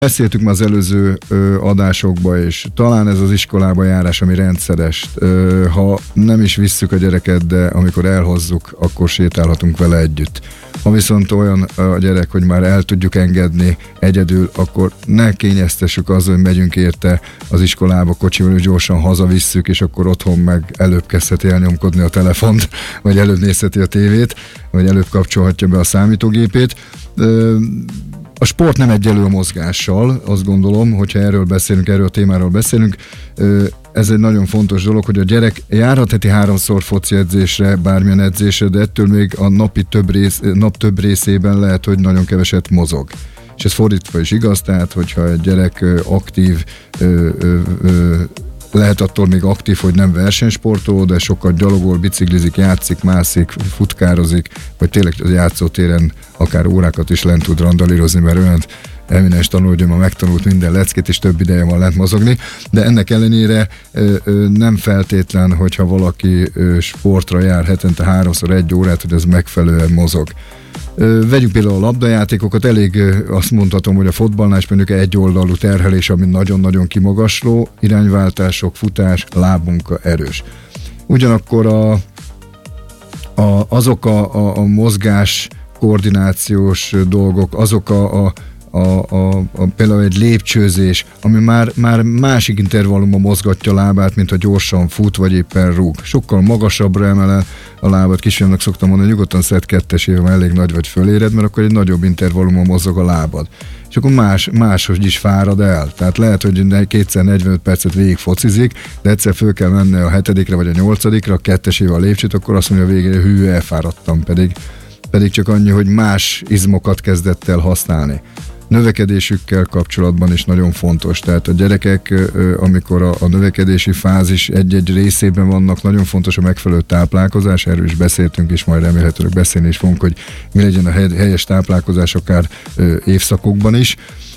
Beszéltük már az előző adásokban, és talán ez az iskolába járás, ami rendszeres. Ha nem is visszük a gyereket, de amikor elhozzuk, akkor sétálhatunk vele együtt. Ha viszont olyan a gyerek, hogy már el tudjuk engedni egyedül, akkor ne kényeztessük azzal, hogy megyünk érte az iskolába kocsival, és gyorsan hazavisszük, és akkor otthon meg előbb kezdheti elnyomkodni a telefont, vagy előbb nézheti a tévét, vagy előbb kapcsolhatja be a számítógépét. A sport nem egyenlő a mozgással, azt gondolom, hogyha erről a témáról beszélünk. Ez egy nagyon fontos dolog, hogy a gyerek járhat heti 3-szor foci edzésre, bármilyen edzésre, de ettől még a nap több részében lehet, hogy nagyon keveset mozog. És ez fordítva is igaz, tehát hogyha egy gyerek aktív, lehet attól még aktív, hogy nem versenysportoló, de sokat gyalogol, biciklizik, játszik, mászik, futkározik, vagy tényleg az játszótéren akár órákat is lent tud randalírozni, mert olyan eminens tanul, hogy ma megtanult minden leckét, és több ideje van lent mozogni, de ennek ellenére nem feltétlen, hogyha valaki sportra jár hetente 3-szor 1 órát, hogy ez megfelelően mozog. Vegyük például a labdajátékokat, elég azt mondhatom, hogy a fotballnál is mondjuk egy oldalú terhelés, ami nagyon-nagyon kimagasló, irányváltások, futás, lábmunka erős. Ugyanakkor azok a mozgás koordinációs dolgok, azok például egy lépcsőzés, ami már másik intervallumban mozgatja a lábát, mint ha gyorsan fut, vagy éppen rúg. Sokkal magasabbra emel a lábát, kisfiamnak szoktam mondani, nyugodtan szedd 2-esével, elég nagy vagy föléred, mert akkor egy nagyobb intervallumban mozog a lábad. És akkor máshogy is fárad el. Tehát lehet, hogy 2x45 percet végig focizik, de egyszer föl kell menni a 7-re vagy a 8-ra, 2-esével a lépcsőt, akkor azt mondja a végére, hű, elfáradtam, pedig csak annyi, hogy más izmokat kezdett el használni. Növekedésükkel kapcsolatban is nagyon fontos. Tehát a gyerekek, amikor a növekedési fázis egy-egy részében vannak, nagyon fontos a megfelelő táplálkozás, erről is beszéltünk, és majd remélhetőleg beszélni is fogunk, hogy mi legyen a helyes táplálkozás akár évszakokban is,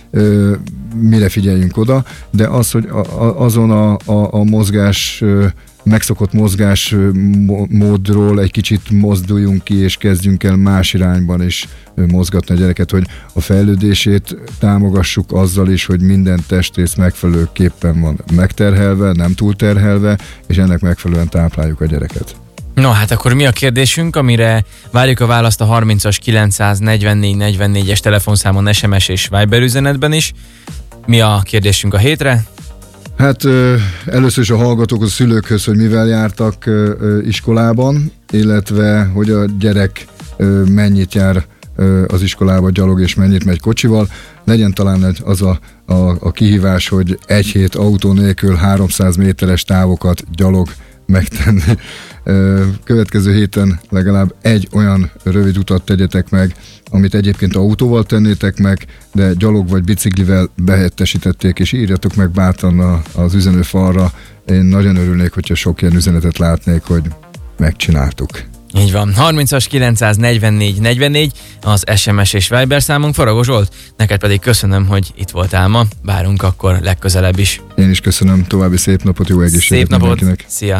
mire figyeljünk oda, de az, hogy azon a mozgás, megszokott mozgásmódról egy kicsit mozduljunk ki, és kezdjünk el más irányban is mozgatni a gyereket, hogy a fejlődését támogassuk azzal is, hogy minden testrész megfelelőképpen van megterhelve, nem túlterhelve, és ennek megfelelően tápláljuk a gyereket. No, hát akkor mi a kérdésünk, amire várjuk a választ a 30-as 944 44-es telefonszámon, SMS és Viber üzenetben is. Mi a kérdésünk a hétre? Hát először is a hallgatókhoz, a szülőkhöz, hogy mivel jártak iskolában, illetve hogy a gyerek mennyit jár az iskolába gyalog, és mennyit megy kocsival. Legyen talán az a kihívás, hogy egy hét autó nélkül 300 méteres távokat gyalog megtenni. Következő héten legalább egy olyan rövid utat tegyetek meg, amit egyébként autóval tennétek meg, de gyalog vagy biciklivel behelyettesítették, és írjatok meg bátran az üzenőfalra. Én nagyon örülnék, hogyha sok ilyen üzenetet látnék, hogy megcsináltuk. Így van. 30-as 944 44 az SMS és Viber számunk. Faragó Zsolt, neked pedig köszönöm, hogy itt voltál ma. Várunk akkor legközelebb is. Én is köszönöm. További szép napot, jó egészséget mindenkinek. Szia!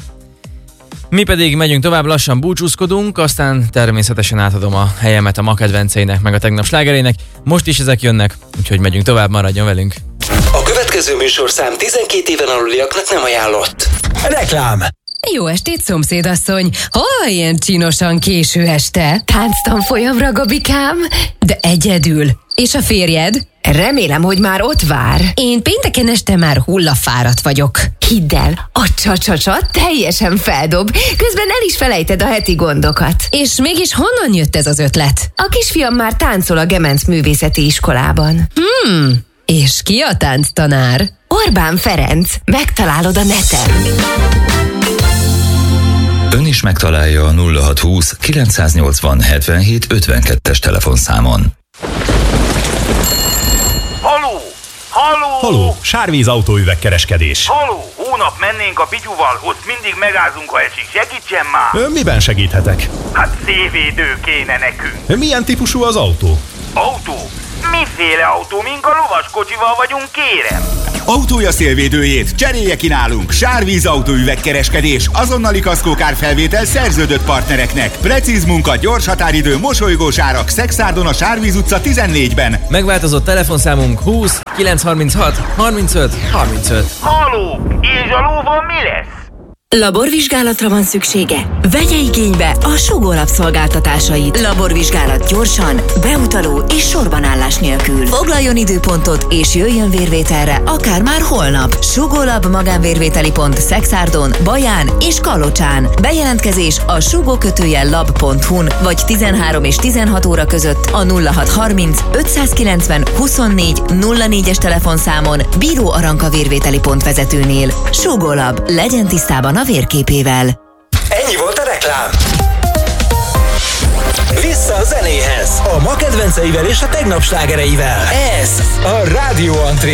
Mi pedig megyünk tovább, lassan búcsúzkodunk, aztán természetesen átadom a helyemet a ma kedvenceinek, meg a tegnap slágerének. Most is ezek jönnek, úgyhogy megyünk tovább, maradjon velünk. A következő műsorszám 12 éven aluliaknak nem ajánlott. Reklám! Jó estét, szomszédasszony! Hol ilyen csinosan késő este? Tánctanfolyamra, Gabikám? De egyedül. És a férjed? Remélem, hogy már ott vár. Én pénteken este már hullafáradt vagyok. Hidd el, a csa-csa-csa teljesen feldob, közben el is felejted a heti gondokat. És mégis honnan jött ez az ötlet? A kisfiam már táncol a Gemenc Művészeti Iskolában. És ki a tánctanár? Orbán Ferenc, megtalálod a neten. Ön is megtalálja a 0620 980 77 52-es telefonszámon. Haló, Sárvíz autóüvegkereskedés. Haló, hónap mennénk a Pityuval, ott mindig megázunk, ha esik. Segítsen már! Miben segíthetek? Hát szévédő kéne nekünk. Milyen típusú az autó? Autó? Miféle autó? Mink a lovaskocsival vagyunk, kérem? Autója szélvédőjét cserélje ki nálunk. Sárvíz autóüvegkereskedés, azonnali kaszkókárfelvétel szerződött partnereknek. Precíz munka, gyors határidő, mosolygós árak. Szexárdon a Sárvíz utca 14-ben. Megváltozott telefonszámunk 20 936 35 35. Halló, és a lóban mi lesz? Laborvizsgálatra van szüksége? Vegye igénybe a Sugó Lab szolgáltatásait. Laborvizsgálat gyorsan, beutaló és sorbanállás nélkül. Foglaljon időpontot és jöjjön vérvételre, akár már holnap. Sugó Lab magánvérvételi pont Szexárdon, Baján és Kalocsán. Bejelentkezés a sugó-lab.hu-n vagy 13 és 16 óra között a 0630 590 24 04-es telefonszámon Bíró Aranka vérvételi pont vezetőnél. Sugó Lab, legyen tisztában a vérképével. Ennyi volt a reklám. Vissza a zenéhez, a ma kedvenceivel és a tegnap slágereivel. Ez a Rádió Antré.